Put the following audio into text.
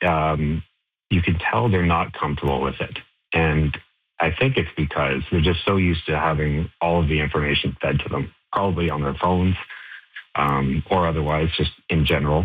you can tell they're not comfortable with it. And I think it's because they're just so used to having all of the information fed to them, probably on their phones or otherwise, just in general.